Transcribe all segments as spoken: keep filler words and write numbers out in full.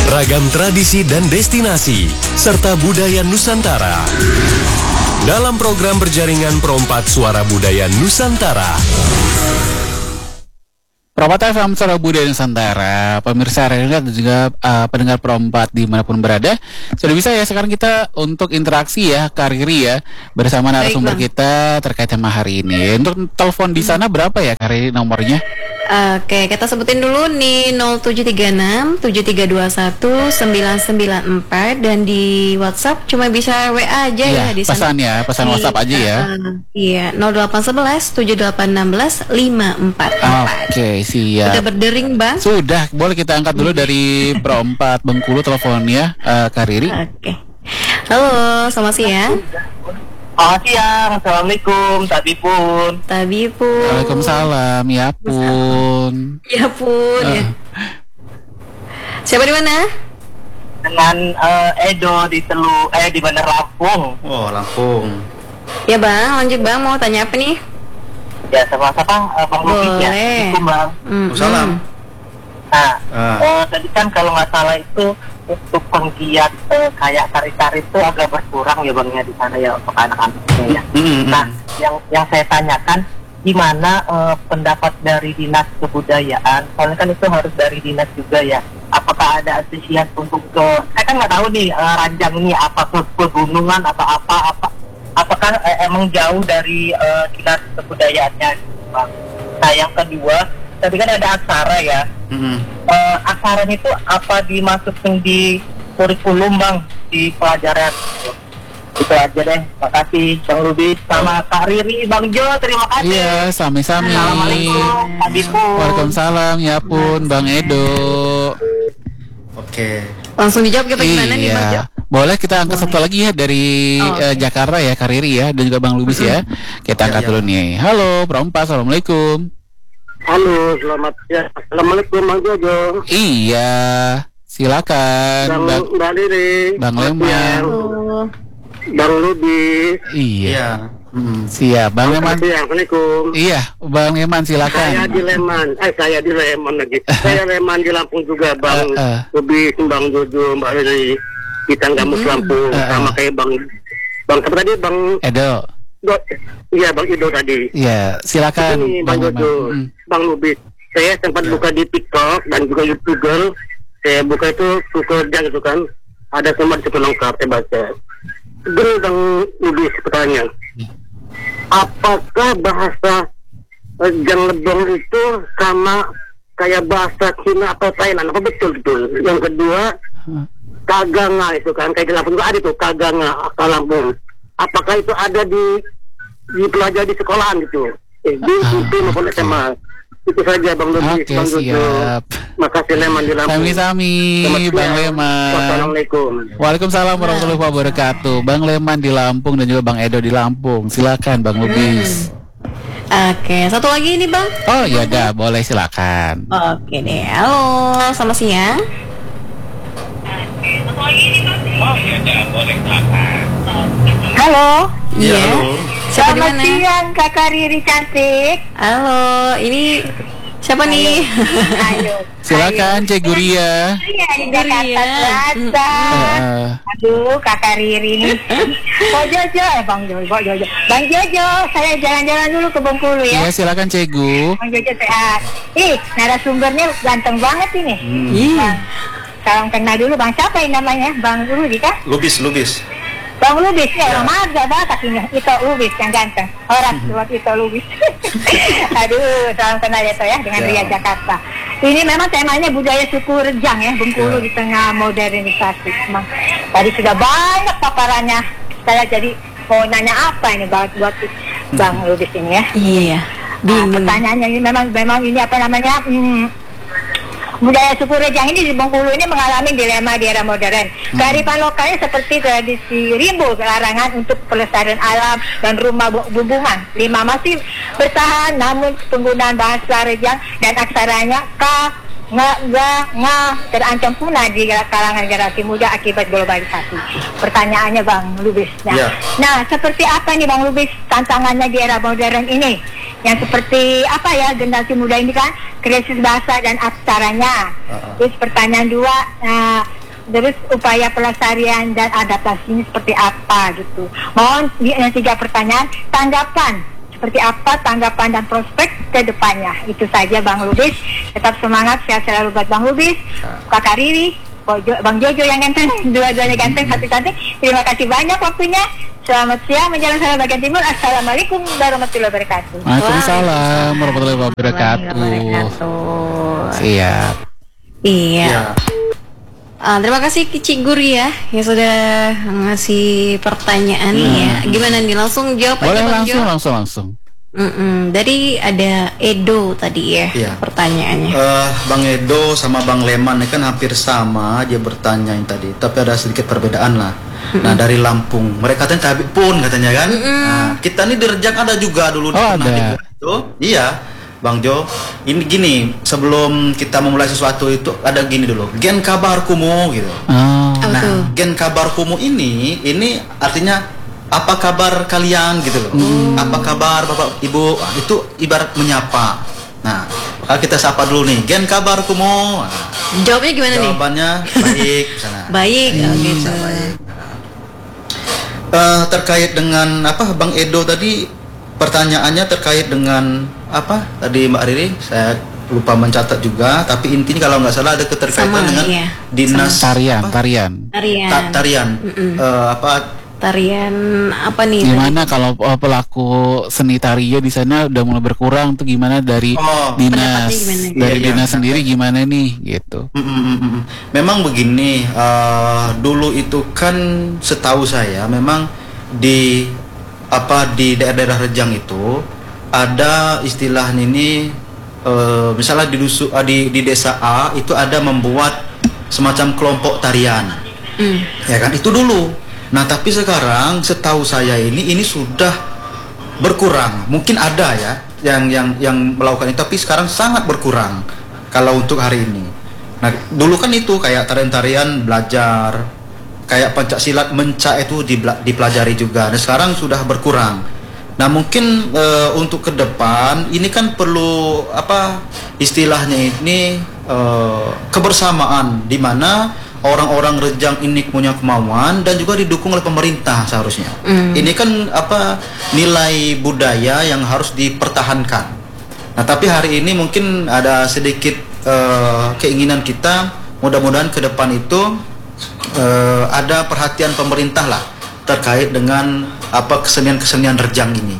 Ragam tradisi dan destinasi, serta budaya Nusantara. Dalam program berjaringan Perompat Suara Budaya Nusantara. Perompat F M Suara Budaya Nusantara, pemirsa radio dan juga uh, pendengar Perompat dimanapun berada, sudah bisa ya sekarang kita untuk interaksi ya, Kariri ya, bersama narasumber kita terkait tema hari ini. Untuk telepon di sana berapa ya Kariri nomornya? Oke, kita sebutin dulu nih nol tujuh tiga enam tujuh tiga dua satu sembilan sembilan empat dan di WhatsApp cuma bisa W A aja ya, ya di sana. Pesan ya, pesan di, WhatsApp aja ya. Uh, iya, nol delapan satu satu tujuh delapan satu enam lima empat empat. Oke, siap. Sudah berdering, Bang? Sudah, boleh kita angkat dulu dari Perompat Bengkulu teleponnya, uh, Kariri. Oke. Halo, selamat siang. Selamat siang, Assalamualaikum, Tabipun. Tabipun. Waalaikumsalam, ya pun. Ya pun. Uh. Ya. Siapa di mana? Dengan uh, Edo di Telu, eh di Bandar Lampung. Oh, Lampung. Ya Bang, lanjut Bang, mau tanya apa nih? Ya sama-sama, uh, Bang Luki ya. Assalamualaikum Bang. Mm-hmm. Salam. Nah, ah. uh, tadi kan kalau nggak salah itu untuk penggiat uh, kayak tari-tari itu agak berkurang ya Bang ya di sana ya untuk anak-anaknya ya. Mm-hmm. Nah, yang yang saya tanyakan gimana uh, pendapat dari dinas kebudayaan? Soalnya kan itu harus dari dinas juga ya. Apakah ada antusias untuk ke? Saya kan nggak tahu nih uh, Ranjang ini apa ke pegunungan atau apa apa? Apakah uh, emang jauh dari uh, dinas kebudayaannya, Bang? Nah, yang kedua, tadi kan ada aksara ya. Mm-hmm. Uh, aksara itu apa dimasukin di kurikulum Bang di pelajaran? Itu aja deh. Makasih Bang Ruby sama Kak Riri, Bang Jo, terima kasih. Iya, sami-sami. Assalamualaikum, Tabipun. Waalaikumsalam, ya pun Bang Edo. Oke. Langsung dijawab kita gimana iya. nih Bang Jo? Boleh kita angkat satu lagi ya dari oh, uh, okay. Jakarta ya, Kariri ya, dan juga Bang Lubis ya. Kita angkat ya, ya. dulu nih. Halo, Perompat, Assalamualaikum. Halo, selamat siang. Assalamualaikum Bang Jojo. Iya, silakan. Bang, Bang, Mbak Riri. Bang Leman. Bang Lubis. Iya. Iya. Mm. Siap, Bang Leman. Assalamualaikum. Iya, Bang Leman silakan. Saya di Leman. Eh, saya di Leman lagi. Saya Leman di Lampung juga, Bang. Uh, uh. Lubis, Bang Jojo, Mbak Riri. Kita nggak mus Lampung. Uh, uh. Sama kayak Bang. Bang siapa tadi? Bang Edo. Do, iya Bang Ido tadi. Iya, silakan Ini Bang Bang Jojo, Leman. Bang Lubis. Saya sempat Ya. buka di TikTok dan juga YouTuber. Saya buka itu Sukerjang itu kan. Ada semua di situ lengkap saya baca. Gini Bang Lubis pertanyaan. Apakah bahasa eh, Jang Lebong itu sama kayak bahasa Cina atau Thailand? Apa betul betul? Yang kedua, Kaganga itu kan kayak di Lampung juga ada tuh Kaganga ke Lampung. Apakah itu ada di dipelajari di sekolahan gitu? Eh, di itu maupun S M A. Itu saja Bang Lubis, Oke, Bang Jojo. siap. Makasih Leman di Lampung. Sami-sami, Selamat Bang siang. Leman. Wassalamualaikum. Waalaikumsalam warahmatullahi wabarakatuh. Bang Leman di Lampung dan juga Bang Edo di Lampung. Silakan Bang Lubis. Oke, satu lagi nih Bang. Oh iya dah, boleh silakan. Oke deh, halo, selamat siang. Halo. Iya, Iya. halo. Siapa di Selamat mana? siang Kakak Riri cantik. Halo, ini siapa nih? Ayo. Silakan Cek Guria. Iya di Jakarta Guria. Selatan. Uh, Aduh Kakak Riri. Pak Jojo, eh Bang Jojo, Pak Jojo. Bang Jojo, saya jalan-jalan dulu ke Bengkulu ya. Iya, silakan Cegu. Bang Jojo sehat. Ih, narasumbernya ganteng banget ini. Iya. Salam kenal dulu Bang, siapa yang namanya? Bang Rudi kan? Lubis, Lubis. Bang Lubis ya, orang marga banget kakinya. Ito Lubis yang ganteng. Orang buat Ito Lubis. Aduh, salam kenal ya Toh ya dengan Ria Jakarta. Ini memang temanya budaya suku Rejang ya, Bengkulu Ya. di tengah modernisasi. Memang tadi sudah banyak paparannya. Saya jadi mau nanya apa ini buat buat Bang Lubis ini ya. Iya. Nah, Bingung. pertanyaannya ini memang memang ini apa namanya? Hmm, budaya suku Rejang ini di Bengkulu ini mengalami dilema di era modern. Kearifan lokalnya seperti tradisi rimbo, larangan untuk pelestarian alam dan rumah bu- bumbungan. Lima masih bertahan, namun penggunaan bahasa Rejang dan aksaranya ka, nga, ga, nga terancam punah di kalangan generasi muda akibat globalisasi. Pertanyaannya Bang Lubis. Nah, Ya. nah seperti apa nih Bang Lubis tantangannya di era modern ini? Yang seperti apa ya generasi muda ini kan krisis bahasa dan aksaranya. Uh-uh. Terus pertanyaan dua, uh, terus upaya pelestarian dan adaptasi ini seperti apa gitu. Mohon yang tiga pertanyaan, tanggapan seperti apa, tanggapan dan prospek ke depannya. Itu saja Bang Lubis. Tetap semangat, sehat selalu buat Bang Lubis, Kakak Riri, Bang Jojo yang ganteng, dua-duanya ganteng, satu cantik. Terima kasih banyak waktunya. Selamat siang menjelang sana bagian timur. Assalamualaikum warahmatullahi wabarakatuh. Waalaikumsalam warahmatullahi wabarakatuh. Siap. Iya. Ya. Ah, terima kasih Cik Guri ya yang sudah ngasih pertanyaan nih ya. Gimana nih, langsung jawab Boleh aja Bang langsung, Jo? langsung, langsung. Mm-mm. Dari ada Edo tadi ya, Iya. pertanyaannya. Eh, Bang Edo sama Bang Leman ini kan hampir sama dia bertanya yang tadi, tapi ada sedikit perbedaan lah. Nah dari Lampung, mereka katanya tabik pun katanya kan. Nah, kita ini di Rejang ada juga dulu. Oh, pernah ada. juga itu. Iya, Bang Jo. Ini gini, sebelum kita memulai sesuatu itu ada gini dulu. Gen kabarkumu gitu. Oh. Apa Nah, tuh? gen kabarkumu ini, ini artinya apa kabar kalian gitu loh. Apa kabar Bapak Ibu? Ah, itu ibarat menyapa. Nah, kalau kita sapa dulu nih, gen kabarkumu. Nah, Jawabnya gimana nih? jawabannya baik sana. Baik, oh, gitu. Eh, terkait dengan apa Bang Edo tadi, pertanyaannya terkait dengan apa tadi Mbak Riri, saya lupa mencatat juga, tapi intinya kalau nggak salah ada keterkaitan Sama, dengan iya. dinas Tarian, apa? tarian. Tarian. Ta- tarian Eh, apa Tarian apa nih? Gimana kalau uh, pelaku seni tarinya di sana udah mulai berkurang tuh gimana dari Oh, dinas, pendapatnya gimana? dari Iya, iya. dinas sendiri gimana nih gitu. Mm, mm, mm, mm. Memang begini, eh, dulu itu kan setahu saya memang di apa di daerah-daerah Rejang itu ada istilah ini, eh, misalnya di dusu, eh, di di desa A itu ada membuat semacam kelompok tarian, Hmm. ya kan itu dulu. Nah tapi sekarang setahu saya ini ini sudah berkurang. Mungkin ada ya yang yang yang melakukan itu, tapi sekarang sangat berkurang kalau untuk hari ini. Nah dulu kan itu kayak tarian-tarian belajar, kayak pencak silat menca itu dibela- dipelajari juga. Nah sekarang sudah berkurang. Nah mungkin eh, untuk ke depan ini kan perlu apa istilahnya ini eh, kebersamaan di mana orang-orang Rejang ini punya kemauan dan juga didukung oleh pemerintah seharusnya. Ini kan apa nilai budaya yang harus dipertahankan. Nah tapi hari ini mungkin ada sedikit eh, keinginan kita, mudah-mudahan ke depan itu eh, ada perhatian pemerintah lah terkait dengan apa kesenian-kesenian Rejang ini.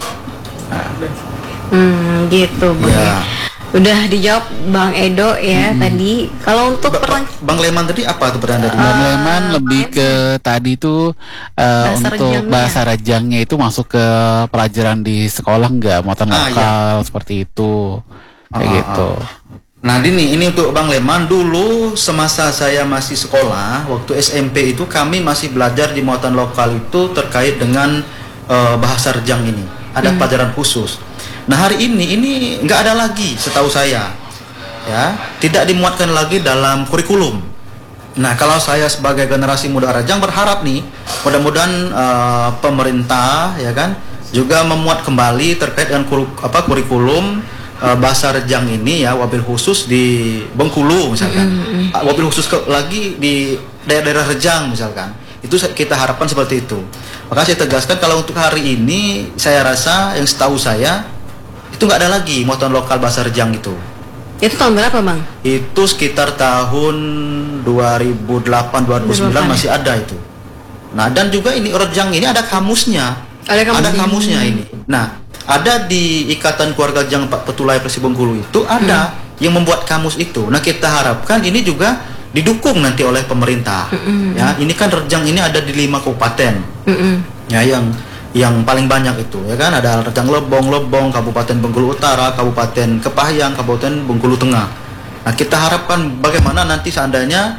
Hmm, gitu Bang. Ya. Udah dijawab Bang Edo ya tadi. Kalau untuk Ba- perang Ba- Bang Leman tadi apa tuh pertanyaan dari? Bang Leman lebih ke tadi tuh uh, Bahasa untuk Rejangnya. bahasa Rejangnya itu masuk ke pelajaran di sekolah nggak, muatan Ah, lokal seperti itu kayak Ah, ah, gitu. Nah ini ini untuk Bang Leman, dulu semasa saya masih sekolah waktu S M P itu kami masih belajar di muatan lokal itu terkait dengan eh, bahasa Rejang ini. Ada pelajaran khusus. Nah hari ini ini nggak ada lagi setahu saya, ya tidak dimuatkan lagi dalam kurikulum. Nah kalau saya sebagai generasi muda Rejang berharap nih mudah-mudahan eh, pemerintah ya kan juga memuat kembali terkait dengan kuru- apa kurikulum eh, bahasa Rejang ini ya, wabil khusus di Bengkulu misalkan, Ah, wabil khusus ke, lagi di daerah-daerah Rejang misalkan. Itu sa- kita harapkan seperti itu. Maka saya tegaskan kalau untuk hari ini saya rasa yang setahu saya itu nggak ada lagi muatan lokal bahasa Rejang itu. itu tahun berapa Bang? Itu sekitar tahun dua ribu delapan dua ribu sembilan masih ada itu. Nah dan juga ini Rejang ini ada kamusnya. Ada kamusnya. kamusnya ini. Nah ada di Ikatan Keluarga Rejang Pak Petulai Persi Bengkulu itu ada yang membuat kamus itu. Nah kita harapkan ini juga didukung nanti oleh pemerintah. Ya ini kan Rejang ini ada di lima kabupaten. Mm-mm. Ya yang yang paling banyak itu ya kan ada Rejang Lebong, Lebong, Kabupaten Bengkulu Utara, Kabupaten Kepahyang, Kabupaten Bengkulu Tengah. Nah kita harapkan bagaimana nanti seandainya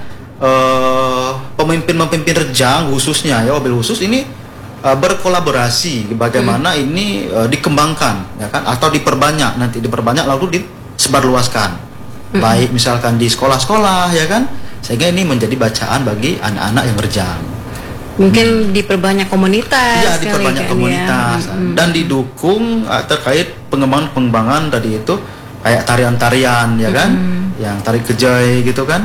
eh, pemimpin-pemimpin Rejang khususnya ya wabil khusus ini eh, berkolaborasi bagaimana ini eh, dikembangkan ya kan atau diperbanyak, nanti diperbanyak lalu disebarluaskan. Baik misalkan di sekolah-sekolah ya kan, sehingga ini menjadi bacaan bagi anak-anak yang Rejang. Mungkin diperbanyak komunitas. Iya, kali diperbanyak kan, komunitas ya. Mm-mm. dan didukung uh, terkait pengembangan-pengembangan tadi itu kayak tarian-tarian ya kan, yang tari kejai gitu kan.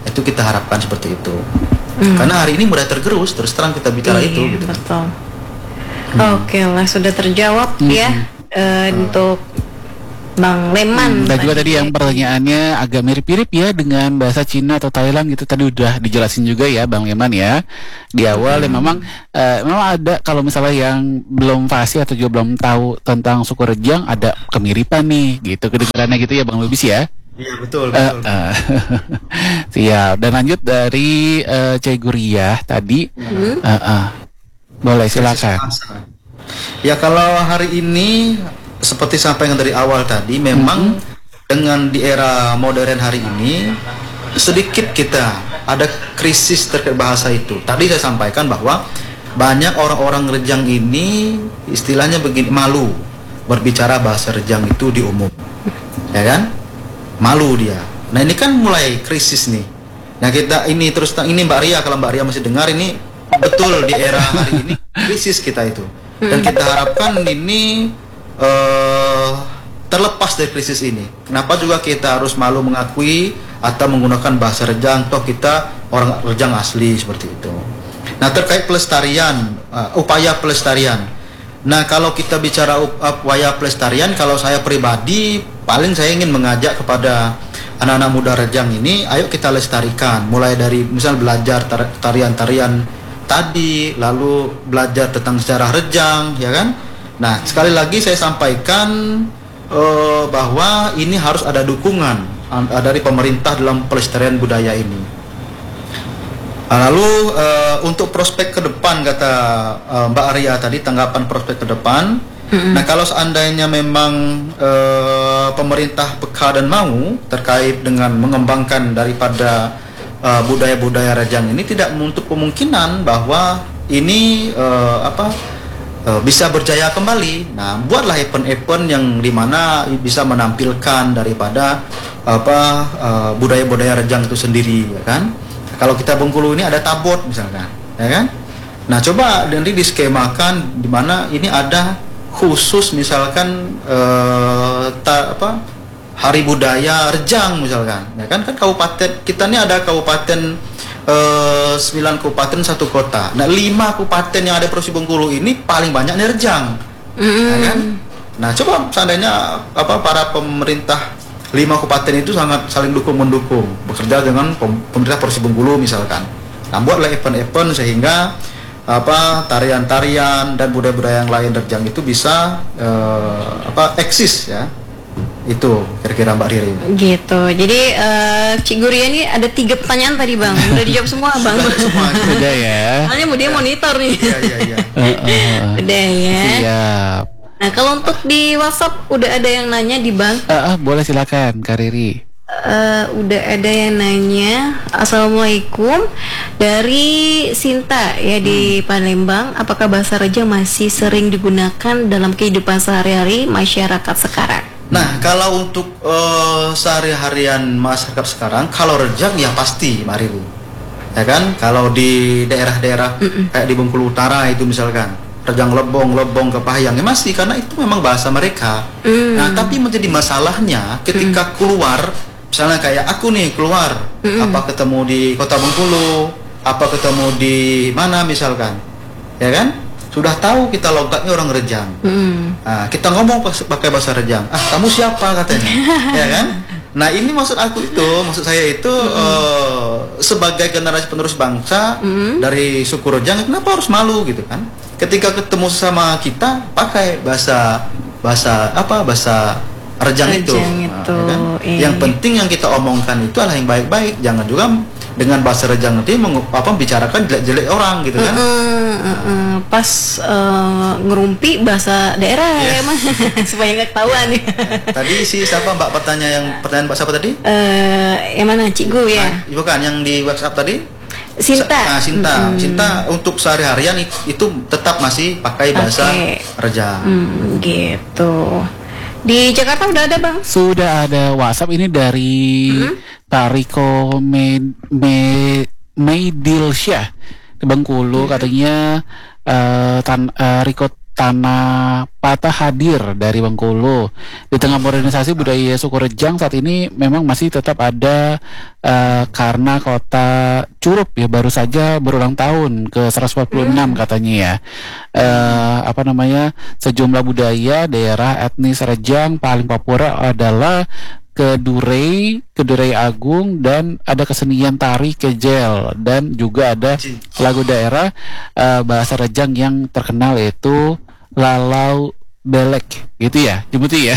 Itu kita harapkan seperti itu. Hmm. Karena hari ini mudah tergerus, terus terang kita bicara Iya, itu. Gitu. betul. Oke lah, sudah terjawab Hmm. ya eh, untuk Bang Leman. Hmm, dan juga tadi yang pertanyaannya agak mirip-mirip ya dengan bahasa Cina atau Thailand gitu, tadi udah dijelasin juga ya Bang Leman ya di awal. Ya memang uh, memang ada, kalau misalnya yang belum fasih atau juga belum tahu tentang suku Rejang, ada kemiripan nih gitu kedengarannya gitu ya Bang Lubis ya. Iya betul betul. Uh, uh, siap. Dan lanjut dari uh, Cik Guriah tadi. Hmm. Uh, uh. Boleh silakan. Ya kalau hari ini seperti sampaikan dari awal tadi, memang mm-hmm. dengan di era modern hari ini sedikit kita ada krisis terkait bahasa itu. Tadi saya sampaikan bahwa banyak orang-orang Rejang ini istilahnya begini, malu berbicara bahasa Rejang itu di umum, ya kan? Malu dia. Nah ini kan mulai krisis nih. Nah kita ini terus ini Mbak Ria, kalau Mbak Ria masih dengar, ini betul di era hari ini krisis kita itu. Dan kita harapkan ini Uh, terlepas dari krisis ini. Kenapa juga kita harus malu mengakui atau menggunakan bahasa Rejang, toh kita orang Rejang asli seperti itu. Nah terkait pelestarian, uh, upaya pelestarian. Nah kalau kita bicara upaya pelestarian, kalau saya pribadi paling saya ingin mengajak kepada anak-anak muda Rejang ini, ayo kita lestarikan. Mulai dari misal belajar tarian-tarian tadi, lalu belajar tentang sejarah Rejang, ya kan? Nah, sekali lagi saya sampaikan uh, bahwa ini harus ada dukungan uh, dari pemerintah dalam pelestarian budaya ini. Uh, lalu uh, untuk prospek ke depan, kata uh, Mbak Arya tadi, tanggapan prospek ke depan. Mm-hmm. Nah, kalau seandainya memang uh, pemerintah peka dan mau terkait dengan mengembangkan daripada uh, budaya-budaya Rejang ini, tidak menutup kemungkinan bahwa ini uh, apa? bisa berjaya kembali. Nah, buatlah event-event yang dimana bisa menampilkan daripada apa uh, budaya-budaya Rejang itu sendiri, ya kan? Kalau kita Bengkulu ini ada tabot misalkan, ya kan? Nah, coba nanti diskemakan dimana ini ada khusus misalkan uh, ta, apa hari budaya Rejang misalkan, ya kan? Kan kabupaten kita ini ada kabupaten Uh, sembilan kabupaten satu kota. Nah lima kabupaten yang ada di Provinsi Bengkulu ini paling banyak nih Rejang, mm. ya kan? Nah coba seandainya apa para pemerintah lima kabupaten itu sangat saling dukung mendukung, bekerja dengan pemerintah Provinsi Bengkulu misalkan. Nah buatlah event-event sehingga apa tarian-tarian dan budaya-budaya yang lain Rejang itu bisa uh, apa eksis ya. Itu kira-kira Mbak Riri. Gitu. Jadi uh, Cik Guria ini ada tiga pertanyaan tadi Bang. Udah dijawab semua Bang. Udah ya. Soalnya mau dia monitor nih. Iya iya iya. Udah ya. Siap. Nah kalau untuk di WhatsApp udah ada yang nanya di Bang. Uh, uh, boleh silakan Kak Riri. Uh, udah ada yang nanya. Assalamualaikum, dari Sinta ya di Palembang. Apakah bahasa Rejang masih sering digunakan dalam kehidupan sehari-hari masyarakat sekarang? Nah, kalau untuk uh, sehari-harian masyarakat sekarang, kalau Rejang ya pasti, Mbak Riri. Ya kan? Kalau di daerah-daerah Mm-mm. kayak di Bengkulu Utara itu misalkan, Rejang Lebong, Lebong, Kepahyang, ya masih, karena itu memang bahasa mereka. Mm. Nah, tapi menjadi masalahnya ketika mm. keluar, misalnya kayak aku nih keluar, Mm-mm. apa ketemu di Kota Bengkulu, apa ketemu di mana misalkan, ya kan? Sudah tahu kita logatnya orang Rejang. Mm. Nah, kita ngomong pakai bahasa Rejang. Ah, kamu siapa katanya? Ya kan? Nah, ini maksud aku itu, maksud saya itu mm. uh, sebagai generasi penerus bangsa mm. dari suku Rejang, kenapa harus malu gitu kan? Ketika ketemu sama kita pakai bahasa bahasa apa? Bahasa Rejang, Rejang itu. itu. Nah, ya kan? eh. Yang penting yang kita omongkan itu adalah yang baik-baik, jangan juga dengan bahasa Rejang nanti meng- apa bicarakan jelek-jelek orang gitu kan. Uh, uh, uh, pas uh, ngerumpi bahasa daerah yeah. ya mah supaya nggak ketahuan nih. Tadi si siapa Mbak pertanyaan yang pertanyaan Mbak siapa tadi? Uh, yang mana Cikgu ya? Nah, bukan yang di WhatsApp tadi? Sinta. Nah, Sinta. Hmm. Sinta untuk sehari-harian itu tetap masih pakai bahasa okay. Rejang. Hmm, gitu. Di Jakarta udah ada Bang? Sudah ada WhatsApp ini dari hmm? Tariko Med Me Meidilsyah di Bengkulu, hmm. katanya uh, tan, uh, Riko Tanah Patah hadir dari Bengkulu. Di tengah modernisasi budaya suku Rejang saat ini memang masih tetap ada uh, karena kota Curup ya baru saja berulang tahun ke seratus empat puluh enam katanya ya. Uh, apa namanya sejumlah budaya daerah etnis Rejang paling populer adalah Kedurei, Kedurei Agung, dan ada kesenian tari kejel, dan juga ada lagu daerah uh, bahasa Rejang yang terkenal yaitu Lalau Belek, gitu ya, Jemuti ya.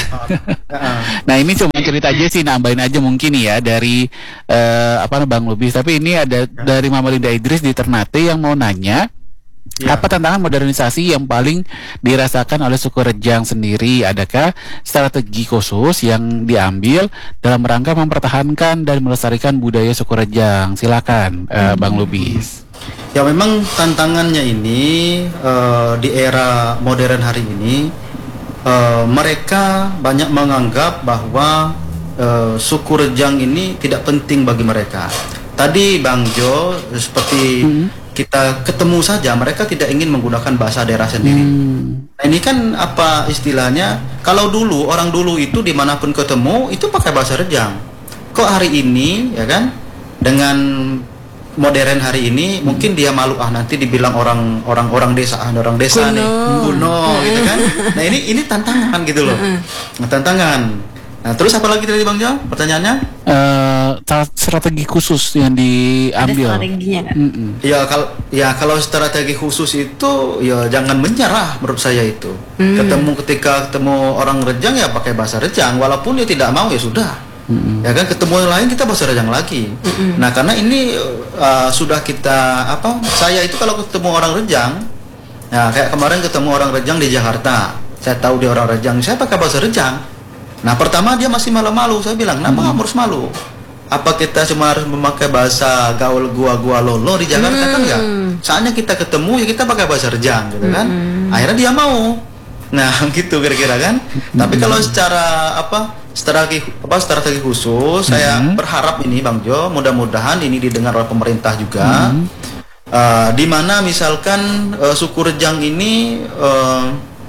Nah ini cuma cerita aja sih, nambahin aja mungkin ya dari uh, apa Bang Lubis. Tapi ini ada dari Mama Linda Idris di Ternate yang mau nanya. Ya. Apa tantangan modernisasi yang paling dirasakan oleh suku Rejang sendiri? Adakah strategi khusus yang diambil dalam rangka mempertahankan dan melestarikan budaya suku Rejang? Silakan, uh, Bang Lubis. Ya memang tantangannya ini uh, di era modern hari ini uh, mereka banyak menganggap bahwa uh, suku Rejang ini tidak penting bagi mereka. Tadi Bang Jo seperti hmm. kita ketemu saja, mereka tidak ingin menggunakan bahasa daerah sendiri. Hmm. Nah, ini kan apa istilahnya? Kalau dulu orang dulu itu dimanapun ketemu itu pakai bahasa Rejang. Kok hari ini ya kan dengan modern hari ini hmm. mungkin dia malu ah nanti dibilang orang orang orang desa ah orang desa kuno. nih kuno gitu kan. Nah ini ini tantangan gitu loh. Nah, tantangan. Nah, terus apa lagi tadi Bang Jo? Pertanyaannya? Uh, strategi khusus yang diambil. Ada strateginya kan? Mm-mm. Ya kalau ya kalau strategi khusus itu ya jangan menyerah menurut saya itu. Mm. Ketemu ketika ketemu orang Rejang ya pakai bahasa Rejang, walaupun dia tidak mau ya sudah. Mm-mm. Ya kan ketemu yang lain kita bahasa Rejang lagi. Mm-mm. Nah karena ini uh, sudah kita apa? Saya itu kalau ketemu orang Rejang, ya kayak kemarin ketemu orang Rejang di Jakarta, saya tahu dia orang Rejang, saya pakai bahasa Rejang. Nah pertama dia masih malu-malu, saya bilang, kenapa hmm. harus malu? Apa kita cuma harus memakai bahasa gaul gua-gua lolo di Jakarta hmm. kan enggak? Saatnya kita ketemu ya kita pakai bahasa Rejang gitu kan? Hmm. Akhirnya dia mau. Nah gitu kira-kira kan? Hmm. Tapi kalau secara apa strategi apa strategi khusus, hmm. saya berharap ini Bang Jo, mudah-mudahan ini didengar oleh pemerintah juga. Hmm. Uh, di mana misalkan uh, suku Rejang ini uh,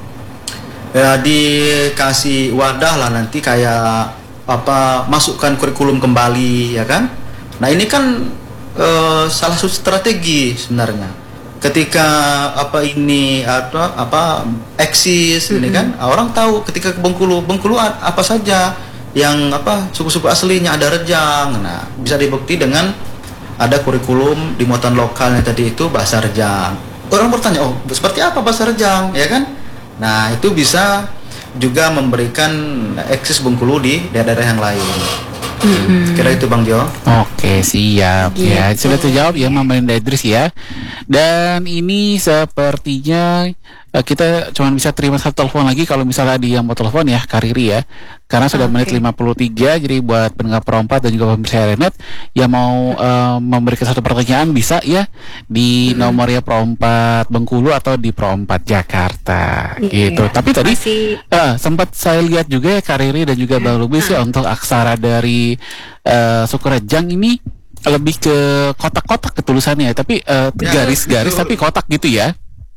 ya dikasih wadah lah nanti kayak apa masukkan kurikulum kembali ya kan. Nah ini kan e, salah satu strategi sebenarnya ketika apa ini atau apa eksis mm-hmm. ini kan orang tahu ketika ke Bengkulu Bengkulu apa saja yang apa suku-suku aslinya ada Rejang. Nah bisa dibukti dengan ada kurikulum di muatan lokalnya tadi itu bahasa Rejang. Orang bertanya oh seperti apa bahasa Rejang ya kan. Nah itu bisa juga memberikan eksis Bengkulu di daerah-daerah yang lain. Mm-hmm. Kira itu Bang Jo. Oke siap yeah. ya sudah terjawab ya Mama Linda Idris ya. Dan ini sepertinya uh, kita cuma bisa terima satu telepon lagi kalau misalnya dia mau telepon ya Kak Riri ya. Karena sudah okay. menit lima puluh tiga, jadi buat pendengar Perompat dan juga pemirsa Renet yang mau uh, memberikan satu pertanyaan bisa ya di hmm. nomornya Perompat Bengkulu atau di Perompat Jakarta yeah. gitu. Tapi tadi uh, sempat saya lihat juga ya Kak Riri dan juga Bang Lubis ya untuk aksara dari uh, suku Rejang ini lebih ke kotak-kotak ketulisannya, tapi uh, garis-garis ya, tapi kotak gitu ya.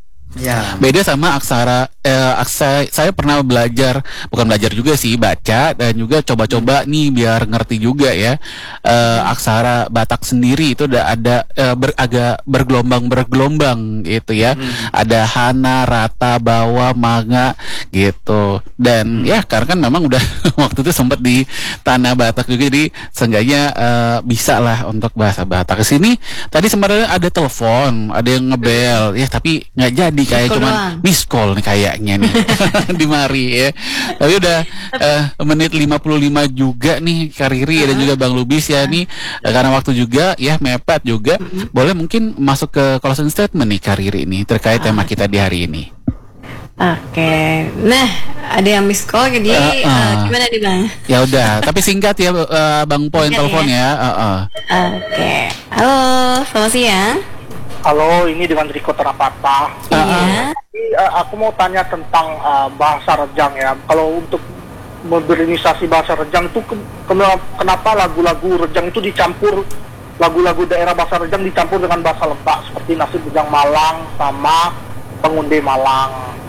Ya. Beda sama aksara eh, aksa, saya pernah belajar, bukan belajar juga sih, baca dan juga coba-coba nih biar ngerti juga ya. Eh, aksara Batak sendiri itu udah ada eh, ber, agak bergelombang-bergelombang gitu ya. Hmm. Ada hana, rata, bawa, manga gitu. Dan hmm. ya karena kan memang udah waktu itu sempat di tanah Batak juga, jadi seenggaknya eh, bisa lah untuk bahasa Batak. Kesini tadi sebenarnya ada telepon, ada yang ngebel ya, tapi nggak jadi. Kayak cuma miss call nih kayaknya nih di mari ya. Tapi udah uh, menit lima puluh lima juga nih Kak Riri uh-huh. dan juga Bang Lubis ya nih uh, karena waktu juga ya mepet juga. Uh-huh. Boleh mungkin masuk ke closing statement nih Kak Riri nih terkait uh-huh. tema kita di hari ini. Oke, okay. Nah ada yang miss call jadi uh, uh. Uh, gimana nih Bang? Ya udah, tapi singkat ya uh, Bang Poin telepon ya. ya. Uh, uh. Oke, okay. Halo, selamat siang. Halo, ini dengan Riko Terapata. Iya. Uh, aku mau tanya tentang uh, bahasa Rejang ya. Kalau untuk modernisasi bahasa Rejang itu ke- kenapa lagu-lagu Rejang itu dicampur, lagu-lagu daerah bahasa Rejang dicampur dengan bahasa Lebak seperti Nasib Rejang Malang sama Pengunde Malang.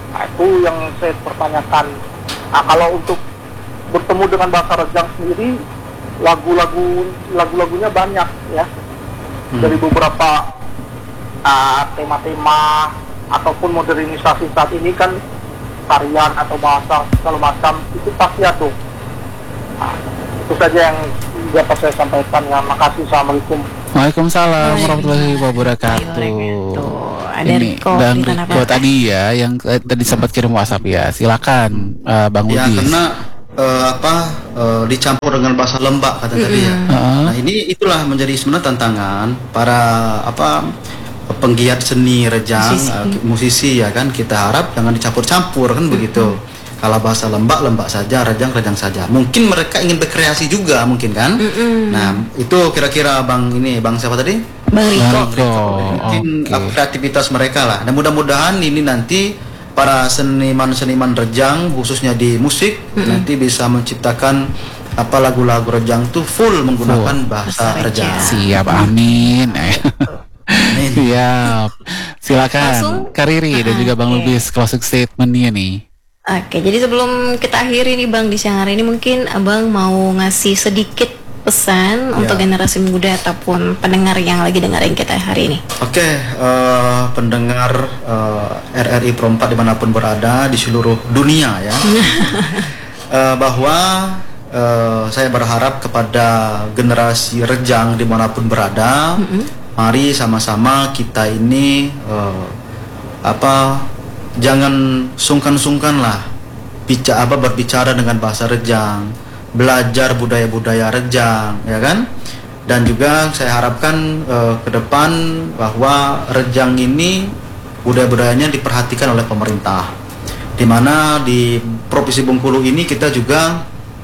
Nah, itu yang saya pertanyakan. Nah, kalau untuk bertemu dengan bahasa Rejang sendiri, lagu-lagu lagu-lagunya banyak ya, hmm. dari beberapa uh, tema-tema ataupun modernisasi saat ini kan tarian atau bahasa segala macam itu pasti ada. Nah, itu saja yang dapat saya sampaikan. Ya, makasih. Assalamualaikum. Waalaikumsalam warahmatullahi wabarakatuh. Ada ini Bang Riko tadi ya yang eh, tadi sempat kirim WhatsApp ya. Silakan uh, Bang Ya Lubis. karena uh, apa uh, dicampur dengan bahasa lembak kata mm-hmm. tadi ya. Uh-huh. Nah ini itulah menjadi sebenarnya tantangan para apa penggiat seni Rejang, musisi, uh, musisi ya kan, kita harap jangan dicampur-campur kan mm-hmm. begitu. Kalau bahasa lembak lembak saja, Rejang Rejang saja. Mungkin mereka ingin berkreasi juga mungkin kan. Mm-hmm. Nah itu kira-kira Bang ini Bang siapa tadi? Bang Riko. Mungkin okay. kreativitas mereka lah. Dan mudah-mudahan ini nanti para seniman-seniman Rejang khususnya di musik mm-hmm. nanti bisa menciptakan apa lagu-lagu Rejang tuh full menggunakan full. bahasa Rejang. Siap, amin. Amin. Siap. Silakan langsung Kak Riri dan juga Bang okay. Lubis closing statement-nya nih. Oke, jadi sebelum kita akhiri nih Bang di siang hari ini, mungkin Abang mau ngasih sedikit pesan yeah. untuk generasi muda ataupun pendengar yang lagi dengerin kita hari ini. Oke, okay, uh, pendengar uh, R R I Pro empat dimanapun berada di seluruh dunia ya, uh, bahwa uh, saya berharap kepada generasi Rejang dimanapun berada, mm-hmm. mari sama-sama kita ini uh, apa jangan sungkan-sungkan lah bicara apa berbicara dengan bahasa Rejang, belajar budaya-budaya Rejang ya kan, dan juga saya harapkan uh, ke depan bahwa Rejang ini budaya-budayanya diperhatikan oleh pemerintah, di mana di Provinsi Bengkulu ini kita juga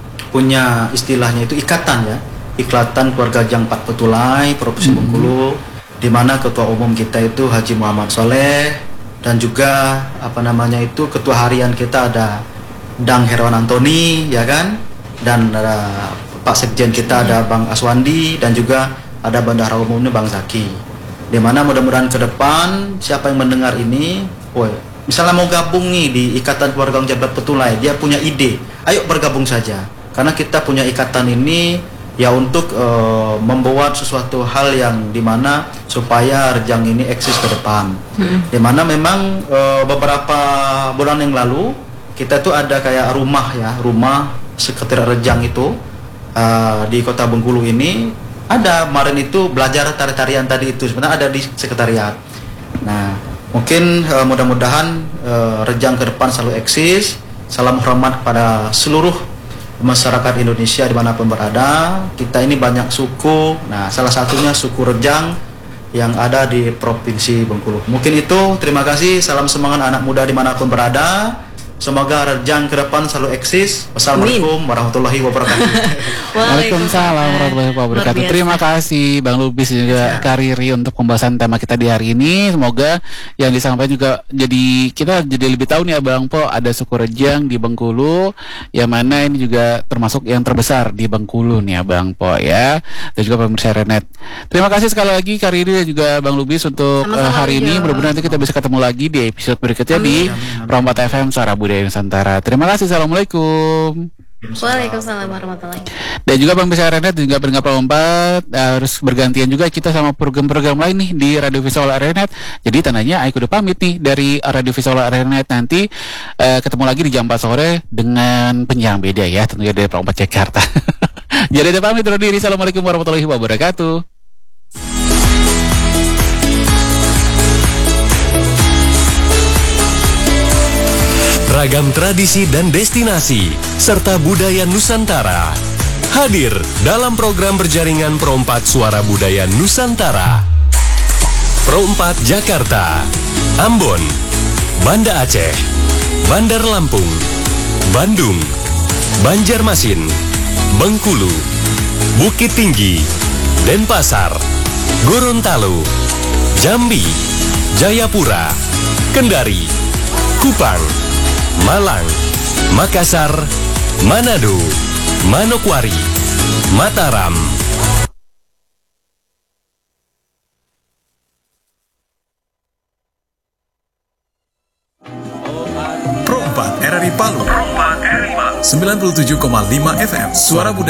punya istilahnya itu ikatan ya, Ikatan Keluarga Rejang Pat Petulai Provinsi mm-hmm. Bengkulu, di mana ketua umum kita itu Haji Muhammad Soleh, dan juga apa namanya itu ketua harian kita ada Dang Herwan Antoni ya kan, dan ada Pak Sekjen kita ada Bang Aswandi, dan juga ada bendahara umumnya Bang Zaki. Dimana mudah-mudahan ke depan siapa yang mendengar ini, woy, misalnya mau gabung nih di Ikatan Keluarga Rejang Pat Petulai, dia punya ide, ayo bergabung saja. Karena kita punya ikatan ini ya untuk uh, membuat sesuatu hal yang dimana supaya Rejang ini eksis ke depan. Hmm. Dimana memang uh, beberapa bulan yang lalu kita tuh ada kayak rumah ya, rumah sekretariat Rejang itu uh, di Kota Bengkulu ini ada kemarin itu belajar tari-tarian tadi itu sebenarnya ada di sekretariat. Nah mungkin uh, mudah-mudahan uh, Rejang ke depan selalu eksis. Salam hormat kepada seluruh masyarakat Indonesia dimanapun berada. Kita ini banyak suku, nah salah satunya suku Rejang yang ada di Provinsi Bengkulu. Mungkin itu, terima kasih, salam semangat anak muda dimanapun berada. Semoga Rejang ke depan selalu eksis. Wassalamualaikum warahmatullahi wabarakatuh. Waalaikumsalam warahmatullahi wabarakatuh. Terima kasih Bang Lubis dan juga Kak Riri untuk pembahasan tema kita di hari ini. Semoga yang disampaikan juga jadi kita jadi lebih tahu nih Abang Po, ada suku Rejang di Bengkulu, yang mana ini juga termasuk yang terbesar di Bengkulu nih Abang Po ya. Dan juga pemirsa Renet. Terima kasih sekali lagi Kak Riri dan juga Bang Lubis untuk uh, hari ini. Mudah-mudahan nanti kita bisa ketemu lagi di episode berikutnya amin, di Pro empat F M Suara Budaya Nusantara. Terima kasih. Assalamualaikum. Waalaikumsalam warahmatullahi wabarakatuh. Dan juga Bang Bisa Renet juga pendengar Pro empat harus bergantian juga kita sama program-program lain nih di Radio Visual Renet. Jadi tandanya aku udah pamit nih dari Radio Visual Renet. Nanti uh, ketemu lagi di jam empat sore dengan penyiar beda ya, tentunya dari Pro empat Jakarta. Jadi ada pamit undur diri. Assalamualaikum warahmatullahi wabarakatuh. Ragam tradisi dan destinasi serta budaya Nusantara hadir dalam program berjaringan Pro empat Suara Budaya Nusantara. Pro empat Jakarta, Ambon, Banda Aceh, Bandar Lampung, Bandung, Banjarmasin, Bengkulu, Bukit Tinggi, Denpasar, Gorontalo, Jambi, Jayapura, Kendari, Kupang, Malang, Makassar, Manado, Manokwari, Mataram. Oh, sembilan puluh tujuh koma lima F M Suara Budaya.